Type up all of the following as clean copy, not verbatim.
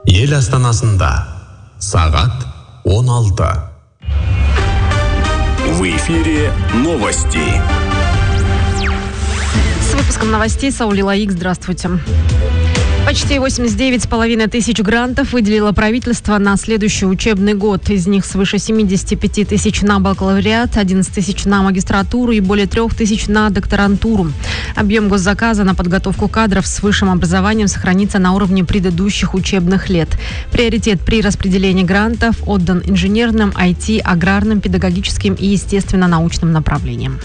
Ел астанасында сағат 16. В эфире новости. С выпуском новостей Саули Лаик. Здравствуйте. Почти 89,5 тысяч грантов выделило правительство на следующий учебный год. Из них свыше 75 тысяч на бакалавриат, 11 тысяч на магистратуру и более 3 тысяч на докторантуру. Объем госзаказа на подготовку кадров с высшим образованием сохранится на уровне предыдущих учебных лет. Приоритет при распределении грантов отдан инженерным, IT, аграрным, педагогическим и естественно-научным направлениям.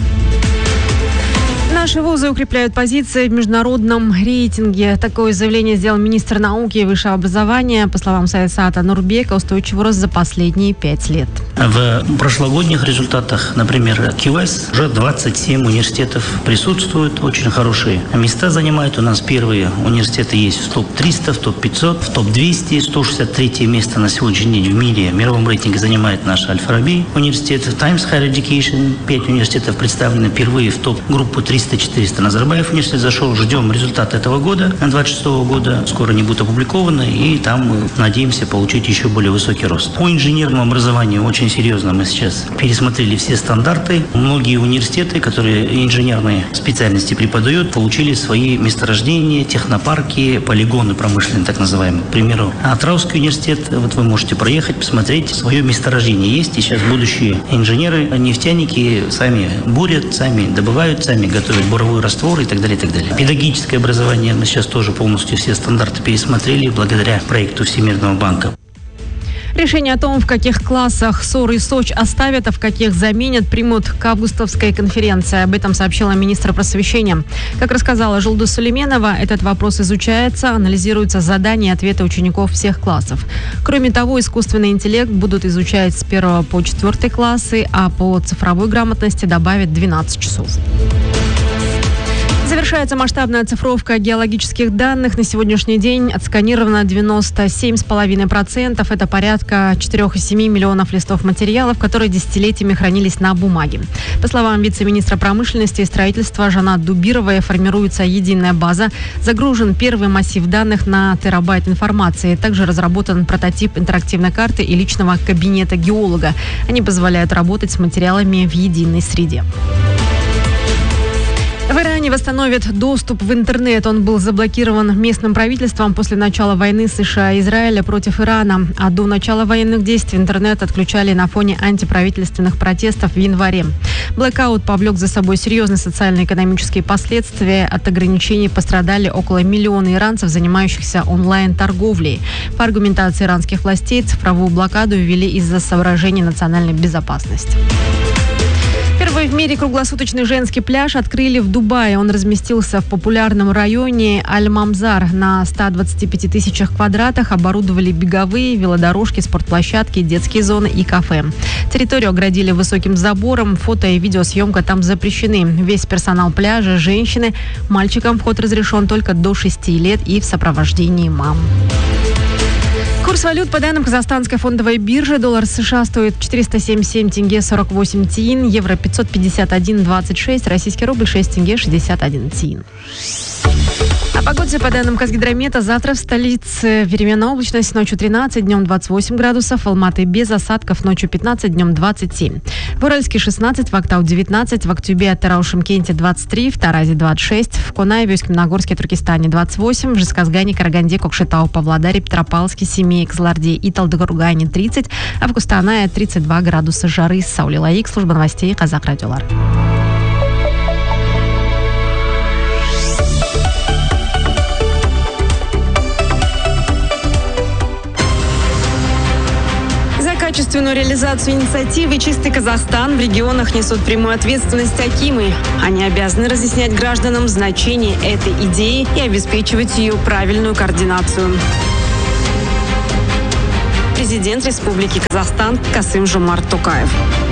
Наши вузы укрепляют позиции в международном рейтинге. Такое заявление сделал министр науки и высшего образования. По словам Саясата Нурбека, устойчивый рост за последние 5 лет. В прошлогодних результатах, например, КИВЭС, уже 27 университетов присутствуют. Очень хорошие места занимают. У нас первые университеты есть в топ-300, в топ-500, в топ-200. 163 место на сегодняшний день в мире в мировом рейтинге занимает наш Аль-Фараби университет. Times Higher Education, 5 университетов представлены впервые в топ-группу 300-400. Назарбаев университет зашел. Ждем результаты этого года, 26 года. Скоро они будут опубликованы, и там мы надеемся получить еще более высокий рост. По инженерному образованию очень серьезно мы сейчас пересмотрели все стандарты. Многие университеты, которые инженерные специальности преподают, получили свои месторождения, технопарки, полигоны промышленные, так называемые. К примеру, Атраусский университет, вот вы можете проехать, посмотреть, свое месторождение есть. И сейчас будущие инженеры, нефтяники сами бурят, сами добывают, сами готовят буровой раствор и так далее, и так далее. Педагогическое образование мы сейчас тоже полностью все стандарты пересмотрели благодаря проекту Всемирного банка. Решение о том, в каких классах СОР и СОЧ оставят, а в каких заменят, примут к августовской конференции. Об этом сообщила министр просвещения. Как рассказала Жулдус Сулейменова, этот вопрос изучается, анализируются задания и ответы учеников всех классов. Кроме того, искусственный интеллект будут изучать с 1 по 4 классы, а по цифровой грамотности добавят 12 часов. Завершается масштабная оцифровка геологических данных. На сегодняшний день отсканировано 97,5%. Это порядка 4,7 миллионов листов материалов, которые десятилетиями хранились на бумаге. По словам вице-министра промышленности и строительства Жанат Дубировой, формируется единая база. Загружен первый массив данных на терабайт информации. Также разработан прототип интерактивной карты и личного кабинета геолога. Они позволяют работать с материалами в единой среде. В Иране восстановят доступ в интернет. Он был заблокирован местным правительством после начала войны США и Израиля против Ирана. А до начала военных действий интернет отключали на фоне антиправительственных протестов в январе. Блэкаут повлек за собой серьезные социально-экономические последствия. От ограничений пострадали около 1 миллиона иранцев, занимающихся онлайн-торговлей. По аргументации иранских властей, цифровую блокаду ввели из-за соображений национальной безопасности. Первый в мире круглосуточный женский пляж открыли в Дубае. Он разместился в популярном районе Аль-Мамзар. На 125 тысячах квадратах оборудовали беговые, велодорожки, спортплощадки, детские зоны и кафе. Территорию оградили высоким забором. Фото и видеосъемка там запрещены. Весь персонал пляжа – женщины. Мальчикам вход разрешен только до 6 лет и в сопровождении мам. Курс валют по данным Казахстанской фондовой биржи. Доллар США стоит 477 тенге 48 тиин, евро 551,26, российский рубль 6 тенге 61 тиин. О погоде по данным Казгидромета. Завтра в столице переменная облачность, ночью 13, днем 28 градусов. В Алматы без осадков, ночью 15, днем 27. В Уральске 16, в Актау 19, в Актюбе, Тарау-Шымкенте 23, в Таразе 26, в Конаеве, Усть-Каменогорске, Туркестане 28, в Жезказгане, Караганде, Кокшетау, Павлодаре, Петропавловске, Семее, Кызылорде и Талдыкургане 30, а в Кустанае 32 градуса жары. Саули Лаик, служба новостей Казах Радиолар. Качественную реализацию инициативы «Чистый Казахстан» в регионах несут прямую ответственность акимы. Они обязаны разъяснять гражданам значение этой идеи и обеспечивать ее правильную координацию. Президент Республики Казахстан Касым-Жомарт Токаев.